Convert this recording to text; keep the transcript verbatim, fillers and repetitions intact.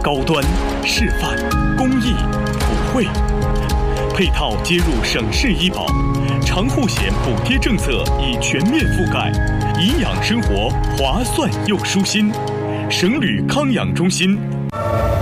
高端、示范、公益、普惠，配套接入省市医保，长护险补贴政策已全面覆盖，颐养生活划算又舒心。省旅康养中心。